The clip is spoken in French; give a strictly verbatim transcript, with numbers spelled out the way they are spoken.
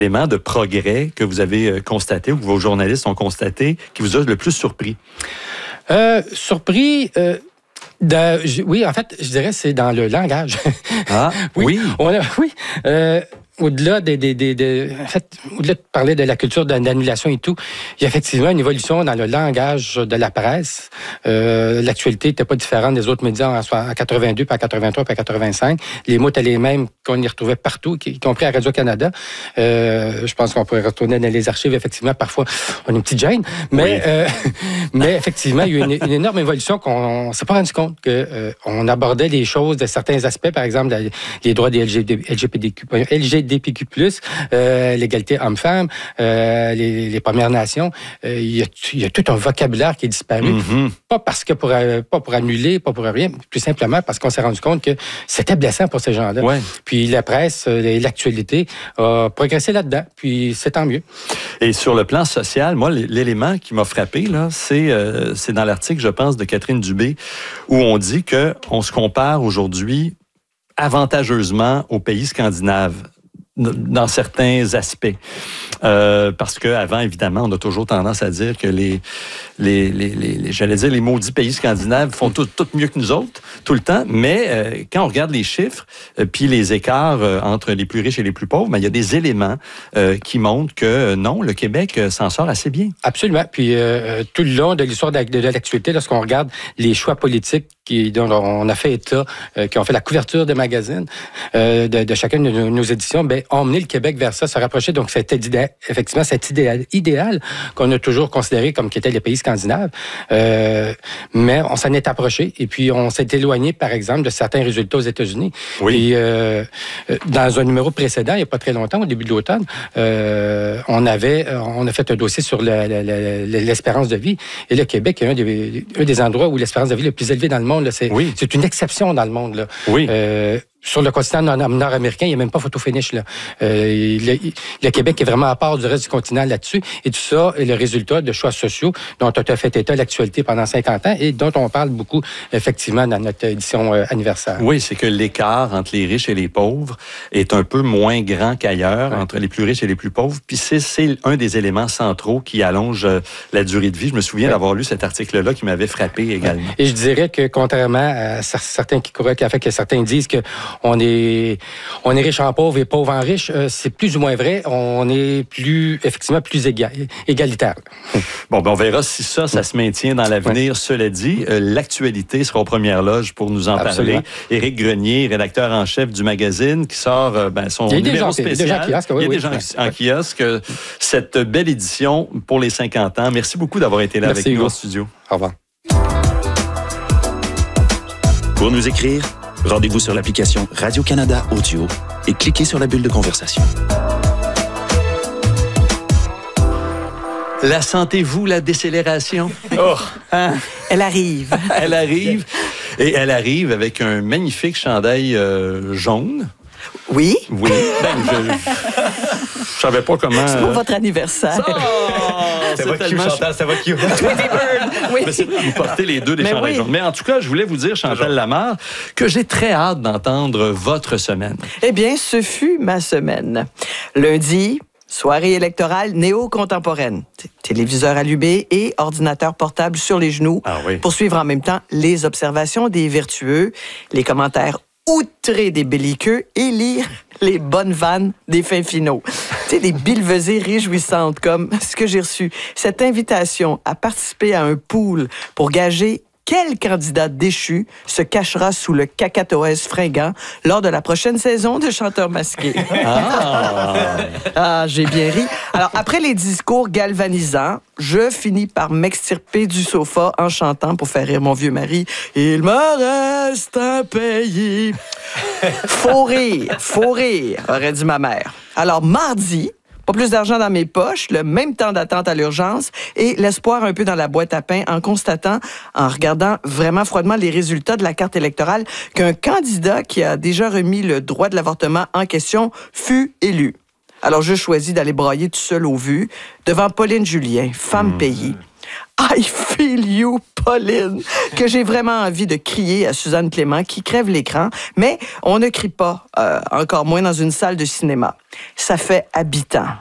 élément de progrès que vous avez constaté ou que vos journalistes ont constaté qui vous a le plus surpris? Euh, surpris... Euh... De, je, oui, en fait, je dirais c'est dans le langage. Ah, oui. Oui. On a, oui. Euh, au-delà des, des, des, des, en fait, au-delà de parler de la culture d'annulation et tout, il y a effectivement une évolution dans le langage de la presse. Euh, l'actualité n'était pas différente des autres médias en quatre-vingt-deux, puis en quatre-vingt-trois, puis en quatre-vingt-cinq. Les mots étaient les mêmes qu'on y retrouvait partout, y compris à Radio-Canada. Euh, je pense qu'on pourrait retourner dans les archives. Effectivement, parfois, on a une petite gêne. Mais, oui. euh, mais effectivement, il y a eu une, une énorme évolution qu'on ne s'est pas rendu compte qu'on euh, abordait les choses de certains aspects, par exemple, les droits des L G B T Q, L G B T Q plus, euh, l'égalité homme-femme, euh, les, les Premières Nations. Euh, il, y a, il y a tout un vocabulaire qui est disparu. Mm-hmm. Pas parce que pour, pas pour annuler, pas pour rien, plus simplement parce qu'on s'est rendu compte que c'était blessant pour ces gens-là. Ouais. Puis la presse et l'actualité a progressé là-dedans. Puis c'est tant mieux. Et sur le plan social, moi, l'élément qui m'a frappé, là, c'est, euh, c'est dans l'article, je pense, de Catherine Dubé, où on dit qu'on se compare aujourd'hui avantageusement aux pays scandinaves dans certains aspects. Euh, parce qu'avant, évidemment, on a toujours tendance à dire que les, les, les, les j'allais dire, les maudits pays scandinaves font tout, tout mieux que nous autres, tout le temps. Mais euh, quand on regarde les chiffres, euh, puis les écarts euh, entre les plus riches et les plus pauvres, ben, il y a des éléments euh, qui montrent que euh, non, le Québec euh, s'en sort assez bien. Absolument. Puis euh, tout le long de l'histoire de, de, de l'actualité, lorsqu'on regarde les choix politiques qui, dont on a fait état, euh, qui ont fait la couverture des magazines euh, de, de chacune de nos, nos éditions, ben, ont mené le Québec vers ça, se rapprocher. Donc, c'était effectivement cet idéal, idéal qu'on a toujours considéré comme qui était les pays scandinaves. Euh, mais on s'en est approché et puis on s'est éloigné, par exemple, de certains résultats aux États-Unis. Oui. Et, euh, dans un numéro précédent, il n'y a pas très longtemps, au début de l'automne, euh, on avait, on a fait un dossier sur le, le, le, l'espérance de vie. Et le Québec est un des, un des endroits où l'espérance de vie est le plus élevée dans le monde. Là. C'est, oui. c'est une exception dans le monde. Là. Oui. Euh, Sur le continent nord-américain, il n'y a même pas photo finish. Là. Euh, le, le Québec est vraiment à part du reste du continent là-dessus. Et tout ça est le résultat de choix sociaux dont on a fait état l'actualité pendant cinquante ans et dont on parle beaucoup, effectivement, dans notre édition euh, anniversaire. Oui, c'est que l'écart entre les riches et les pauvres est un peu moins grand qu'ailleurs, ouais. entre les plus riches et les plus pauvres. Puis c'est, c'est un des éléments centraux qui allonge la durée de vie. Je me souviens ouais. d'avoir lu cet article-là qui m'avait frappé également. Ouais. Et je dirais que, contrairement à certains qui couraient, en fait, que certains disent que On est, on est riche en pauvre et pauvre en riche. Euh, c'est plus ou moins vrai. On est plus, effectivement, plus égal, égalitaire. Bon, ben on verra si ça, ça se maintient dans l'avenir. Ouais. Cela dit, euh, l'actualité sera aux premières loges pour nous en Absolument. parler. Éric Grenier, rédacteur en chef du magazine, qui sort euh, ben, son numéro gens, spécial. Il y a des gens en kiosque. Oui, Il y a oui, des gens oui. en kiosque. Cette belle édition pour les cinquante ans. Merci beaucoup d'avoir été là Merci, avec Hugo. nous au studio. Au revoir. Pour nous écrire, rendez-vous sur l'application Radio-Canada Audio et cliquez sur la bulle de conversation. La sentez-vous, la décélération? Oh, hein? Elle arrive. Elle arrive. Et elle arrive avec un magnifique chandail euh, jaune. Oui? Oui. Ben, je ne savais pas comment... C'est pour votre anniversaire. Oh, ça va qui, Chantal? Ça va qui? Oui. Mais c'est vrai, vous portez les deux des Mais chandails oui. jaunes. Mais en tout cas, je voulais vous dire, Chantal Lamarre, que j'ai très hâte d'entendre votre semaine. Eh bien, ce fut ma semaine. Lundi... Soirée électorale néo-contemporaine. Téléviseur allumé et ordinateur portable sur les genoux ah oui. pour suivre en même temps les observations des vertueux, les commentaires outrés des belliqueux et lire les bonnes vannes des fins finaux. Tu sais, des billevesées réjouissantes comme ce que j'ai reçu. Cette invitation à participer à un pool pour gager quel candidat déchu se cachera sous le cacatoès fringant lors de la prochaine saison de Chanteurs masqués? Ah, ah j'ai bien ri. Alors, après les discours galvanisants, je finis par m'extirper du sofa en chantant pour faire rire mon vieux mari. « Il me reste un pays. » Faut rire, faut rire, aurait dit ma mère. Alors, mardi... Pas plus d'argent dans mes poches, le même temps d'attente à l'urgence et l'espoir un peu dans la boîte à pain en constatant, en regardant vraiment froidement les résultats de la carte électorale, qu'un candidat qui a déjà remis le droit de l'avortement en question fut élu. Alors, je choisis d'aller brailler tout seul au vu devant Pauline Julien, femme mmh. payée. Ah, I feel you, Pauline, que j'ai vraiment envie de crier à Suzanne Clément qui crève l'écran, mais on ne crie pas, euh, encore moins dans une salle de cinéma. Ça fait habitant.